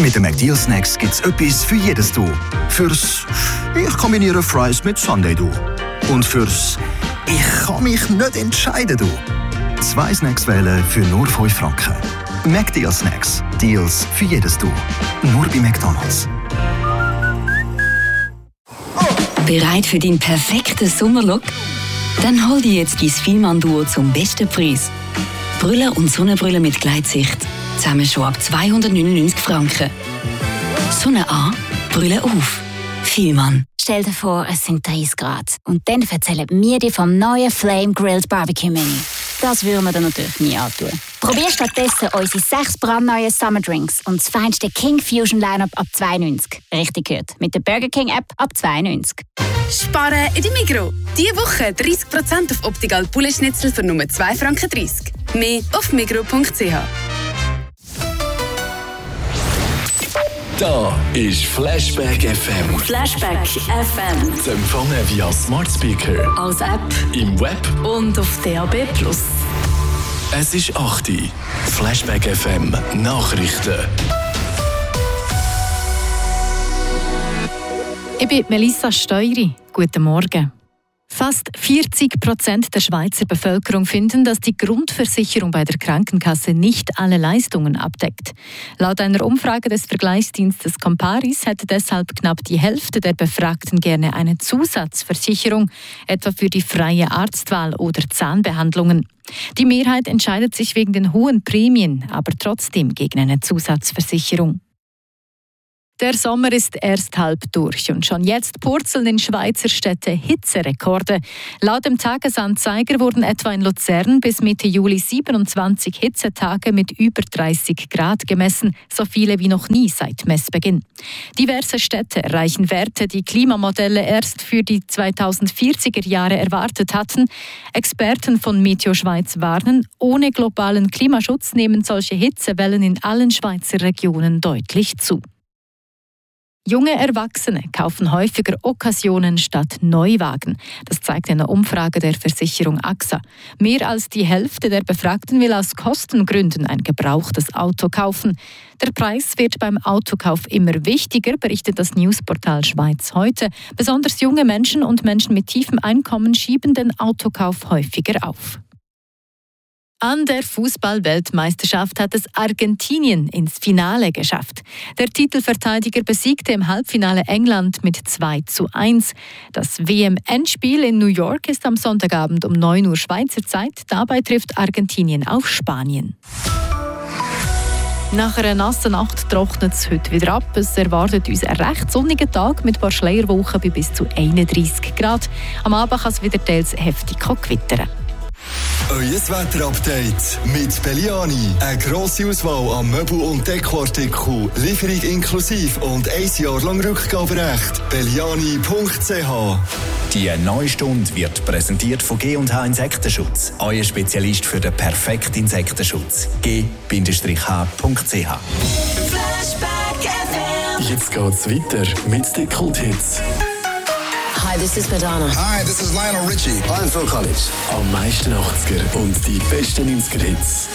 Mit den McDeal Snacks gibt's etwas für jedes Du. Fürs «Ich kombiniere Fries mit Sundae Du». Und fürs «Ich kann mich nicht entscheiden Du». 2 Snacks wählen für nur 5 Franken. McDeal Snacks. Deals für jedes Du. Nur bei McDonald's. Bereit für deinen perfekten Sommerlook? Dann hol dir jetzt dein Fielmann-Duo zum besten Preis. Brille und Sonnenbrille mit Gleitsicht. Zusammen schon ab 299 Franken. Sonne an, Brille auf. Fielmann. Stell dir vor, es sind 30 Grad. Und dann erzählen wir dir vom neuen Flame Grilled Barbecue Menü. Das würden wir dir natürlich nie antun. Probier stattdessen unsere 6 brandneuen Summer Drinks und das feinste King Fusion Lineup ab 2,90. Richtig gehört. Mit der Burger King App ab 2,90. Sparen in der Migros. Diese Woche 30% auf Optical Poulet Schnitzel für nur 2,30 Franken. Mehr auf migros.ch. Da ist Flashback FM. Flashback FM. Zu empfangen via Smart Speaker, Als App im Web. und auf DAB+. Es ist 8 Uhr. Flashback FM Nachrichten. Ich bin Melissa Steury. Guten Morgen. Fast 40% der Schweizer Bevölkerung finden, dass die Grundversicherung bei der Krankenkasse nicht alle Leistungen abdeckt. Laut einer Umfrage des Vergleichsdienstes Comparis hätte deshalb knapp die Hälfte der Befragten gerne eine Zusatzversicherung, etwa für die freie Arztwahl oder Zahnbehandlungen. Die Mehrheit entscheidet sich wegen den hohen Prämien, aber trotzdem gegen eine Zusatzversicherung. Der Sommer ist erst halb durch und schon jetzt purzeln in Schweizer Städten Hitzerekorde. Laut dem Tagesanzeiger wurden etwa in Luzern bis Mitte Juli 27 Hitzetage mit über 30 Grad gemessen, so viele wie noch nie seit Messbeginn. Diverse Städte erreichen Werte, die Klimamodelle erst für die 2040er Jahre erwartet hatten. Experten von Meteo Schweiz warnen, ohne globalen Klimaschutz nehmen solche Hitzewellen in allen Schweizer Regionen deutlich zu. Junge Erwachsene kaufen häufiger Okkasionen statt Neuwagen. Das zeigt eine Umfrage der Versicherung AXA. Mehr als die Hälfte der Befragten will aus Kostengründen ein gebrauchtes Auto kaufen. Der Preis wird beim Autokauf immer wichtiger, berichtet das Newsportal Schweiz heute. Besonders junge Menschen und Menschen mit tiefem Einkommen schieben den Autokauf häufiger auf. An der Fußball-Weltmeisterschaft hat es Argentinien ins Finale geschafft. Der Titelverteidiger besiegte im Halbfinale England mit 2:1. Das WM-Endspiel in New York ist am Sonntagabend um 9 Uhr Schweizer Zeit. Dabei trifft Argentinien auf Spanien. Nach einer nassen Nacht trocknet es heute wieder ab. Es erwartet uns einen recht sonnigen Tag mit ein paar Schleierwochen bei bis zu 31 Grad. Am Abend kann es wieder teils heftig gewittern. Euer Wetterupdate mit Belliani. Eine grosse Auswahl an Möbel- und Dekoartikeln, Lieferung inklusive und 1 Jahr lang Rückgaberecht. Belliani.ch. Die neue Stunde wird präsentiert von G&H Insektenschutz. Euer Spezialist für den perfekten Insektenschutz. G-H.ch. Jetzt geht's weiter mit den Kulthits. Hi, this is Madonna. Hi, this is Lionel Richie. I'm Phil Collins. Am meisten 80er und die besten 90er-Hits.